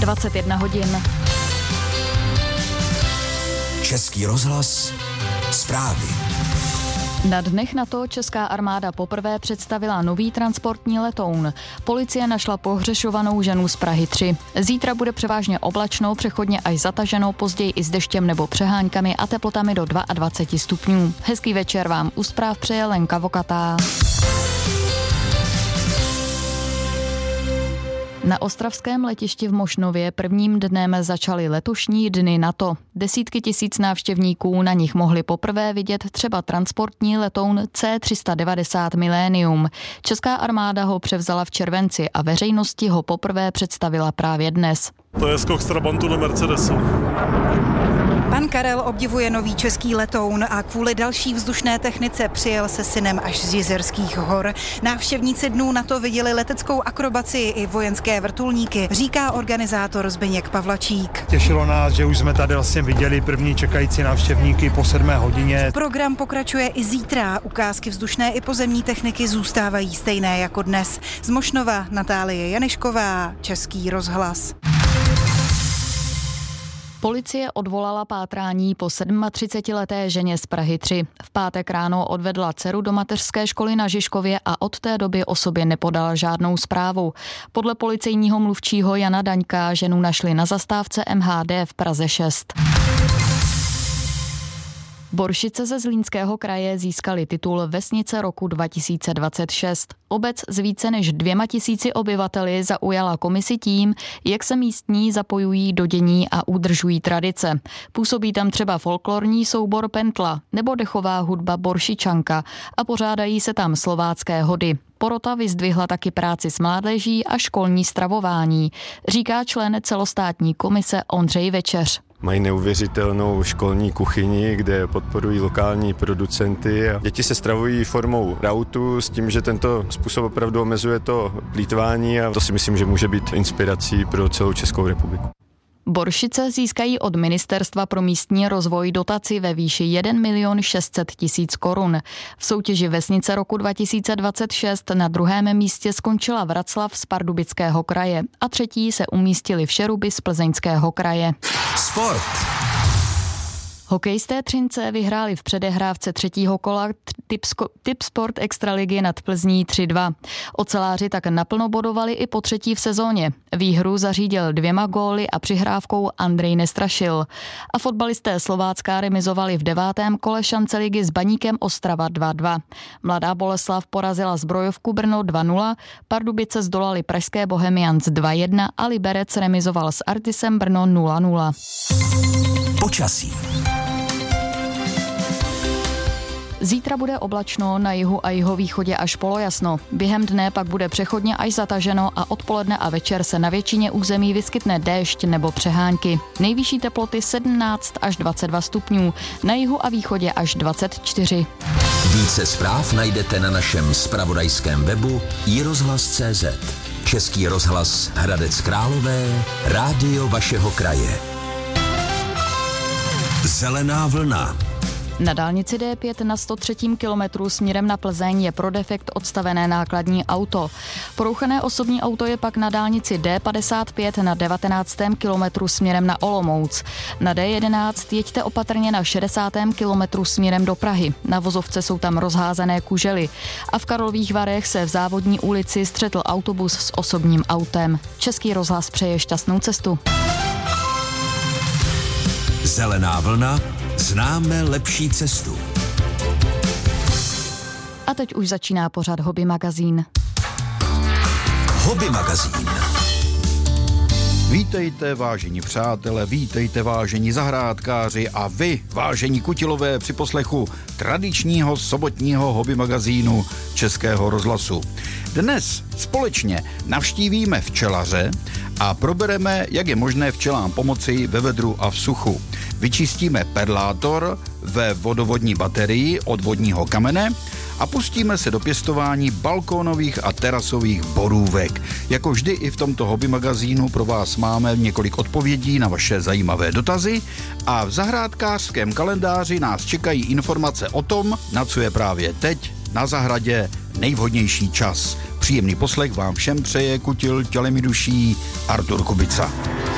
21 hodin. Český rozhlas, zprávy. Na dnech NATO česká armáda poprvé představila nový transportní letoun. Policie našla pohřešovanou ženu z Prahy 3. Zítra bude převážně oblačno, přechodně až zataženo, později i s deštěm nebo přeháňkami a teplotami do 22 stupňů. Hezký večer vám u zpráv přeje Lenka Vokatá. Na ostravském letišti v Mošnově prvním dnem začaly letošní dny NATO. Desítky tisíc návštěvníků na nich mohli poprvé vidět třeba transportní letoun C-390 Millennium. Česká armáda ho převzala v červenci a veřejnosti ho poprvé představila právě dnes. To je skok z Trabantu do Mercedesu. Pan Karel obdivuje nový český letoun a kvůli další vzdušné technice přijel se synem až z Jizerských hor. Návštěvníci dnů NATO viděli leteckou akrobaci i vojenské vrtulníky, říká organizátor Zbyněk Pavlačík. Těšilo nás, že už jsme tady vlastně viděli první čekající návštěvníky po 7 hodině. Program pokračuje i zítra. Ukázky vzdušné i pozemní techniky zůstávají stejné jako dnes. Z Mošnova Natálie Janešková, Český rozhlas. Policie odvolala pátrání po 37leté ženě z Prahy 3. V pátek ráno odvedla dceru do mateřské školy na Žižkově a od té doby o sobě nepodala žádnou zprávu. Podle policejního mluvčího Jana Daňka ženu našli na zastávce MHD v Praze 6. Boršice ze Zlínského kraje získaly titul Vesnice roku 2026. Obec s více než 2000 obyvateli zaujala komisi tím, jak se místní zapojují do dění a udržují tradice. Působí tam třeba folklorní soubor Pentla nebo dechová hudba Boršičanka a pořádají se tam slovácké hody. Porota vyzdvihla taky práci s mládeží a školní stravování, říká člen celostátní komise Ondřej Večeř. Mají neuvěřitelnou školní kuchyni, kde podporují lokální producenty a děti se stravují formou rautu s tím, že tento způsob opravdu omezuje to plýtvání a to si myslím, že může být inspirací pro celou Českou republiku. Boršice získají od Ministerstva pro místní rozvoj dotaci ve výši 1 600 000 korun. V soutěži Vesnice roku 2026 na druhém místě skončila Vraclav z Pardubického kraje a třetí se umístili Všeruby z Plzeňského kraje. Sport. Hokejisté Třince vyhráli v předehrávce třetího kola Tipsport Extraligy nad Plzní 3-2. Oceláři tak naplno bodovali i po třetí v sezóně. Výhru zařídil 2 góly a přihrávkou Andrej Nestrašil. A fotbalisté Slovácka remizovali v 9. kole Šanceligy s Baníkem Ostrava 2-2. Mladá Boleslav porazila Zbrojovku Brno 2-0, Pardubice zdolali pražské Bohemians 2-1 a Liberec remizoval s Artisem Brno 0-0. Počasí. Zítra bude oblačno, na jihu a jihovýchodě až polojasno. Během dne pak bude přechodně až zataženo a odpoledne a večer se na většině území vyskytne déšť nebo přehánky. Nejvyšší teploty 17 až 22 stupňů, na jihu a východě až 24. Více zpráv najdete na našem zpravodajském webu iRozhlas.cz. Český rozhlas Hradec Králové, rádio vašeho kraje. Zelená vlna. Na dálnici D5 na 103. kilometru směrem na Plzeň je pro defekt odstavené nákladní auto. Porouchané osobní auto je pak na dálnici D55 na 19. kilometru směrem na Olomouc. Na D11 jeďte opatrně na 60. kilometru směrem do Prahy. Na vozovce jsou tam rozházené kužely. A v Karlových Varech se v Závodní ulici střetl autobus s osobním autem. Český rozhlas přeje šťastnou cestu. Zelená vlna. Známe lepší cestu. A teď už začíná pořad Hobby magazín. Hobby magazín. Vítejte, vážení přátelé, vítejte, vážení zahrádkáři a vy, vážení kutilové, při poslechu tradičního sobotního hobby magazínu Českého rozhlasu. Dnes společně navštívíme včelaře a probereme, jak je možné včelám pomoci ve vedru a v suchu. Vyčistíme perlátor ve vodovodní baterii od vodního kamene a pustíme se do pěstování balkónových a terasových borůvek. Jako vždy i v tomto hobby magazínu pro vás máme několik odpovědí na vaše zajímavé dotazy a v zahrádkářském kalendáři nás čekají informace o tom, na co je právě teď na zahradě nejvhodnější čas. Příjemný poslech vám všem přeje kutil tělem i duší Artur Kubica.